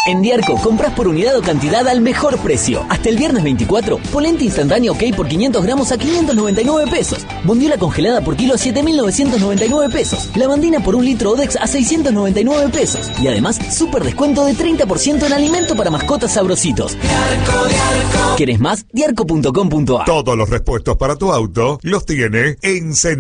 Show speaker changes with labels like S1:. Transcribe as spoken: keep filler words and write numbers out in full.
S1: En Diarco, compras por unidad o cantidad al mejor precio. Hasta el viernes veinticuatro, polenta instantánea OK por quinientos gramos a quinientos noventa y nueve pesos. Bondiola congelada por kilo a siete mil novecientos noventa y nueve pesos. Lavandina por un litro Odex a seiscientos noventa y nueve pesos. Y además, súper descuento de treinta por ciento en alimento para mascotas sabrositos. Diarco, Diarco. ¿Querés más? Diarco punto com punto a r.
S2: Todos los repuestos para tu auto los tiene en Centro